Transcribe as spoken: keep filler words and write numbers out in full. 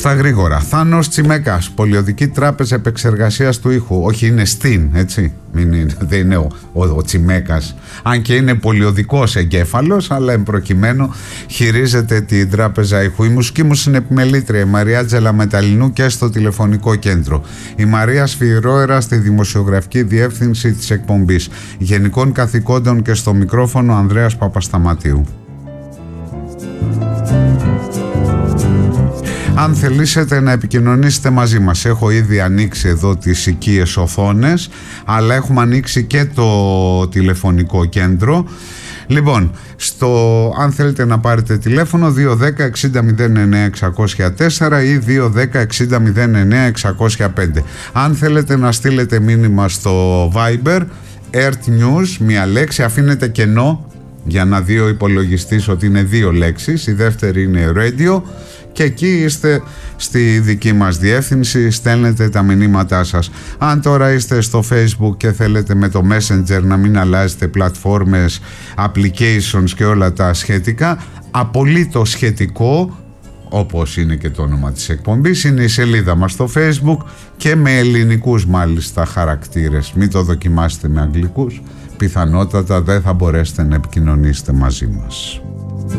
Στα γρήγορα. Θάνος Τσιμέκας, Πολιοδική Τράπεζα Επεξεργασίας του Ήχου. Όχι, είναι στην, έτσι. Μην είναι, δεν είναι ο, ο, ο Τσιμέκας. Αν και είναι πολιοδικός εγκέφαλος, αλλά εμπροκειμένου χειρίζεται την Τράπεζα Ήχου. Η μουσική μου συνεπιμελήτρια, η Μαρία Τζελαμεταλινού, και στο τηλεφωνικό κέντρο. Η Μαρία Σφυρόερα στη δημοσιογραφική διεύθυνση της εκπομπής. Γενικών καθηκόντων και στο μικρόφωνο Ανδρέας Παπασταματίου. Αν θελήσετε να επικοινωνήσετε μαζί μας, έχω ήδη ανοίξει εδώ τις οικίες οθόνες, αλλά έχουμε ανοίξει και το τηλεφωνικό κέντρο. Λοιπόν, στο, αν θέλετε να πάρετε τηλέφωνο, δύο ένα μηδέν εξήντα μηδέν εννέα εξακόσια τέσσερα ή δύο ένα μηδέν εξήντα μηδέν εννέα εξακόσια πέντε. Αν θέλετε να στείλετε μήνυμα στο Viber, Earth News, μία λέξη, αφήνετε κενό για να δει ο υπολογιστής ότι είναι δύο λέξεις, η δεύτερη είναι Radio, και εκεί είστε στη δική μας διεύθυνση, στέλνετε τα μηνύματά σας. Αν τώρα είστε στο Facebook και θέλετε με το Messenger να μην αλλάζετε πλατφόρμες, applications και όλα τα σχετικά, απολύτως σχετικό, όπως είναι και το όνομα της εκπομπής, είναι η σελίδα μας στο Facebook, και με ελληνικούς μάλιστα χαρακτήρες. Μην το δοκιμάσετε με αγγλικούς, πιθανότατα δεν θα μπορέσετε να επικοινωνήσετε μαζί μας.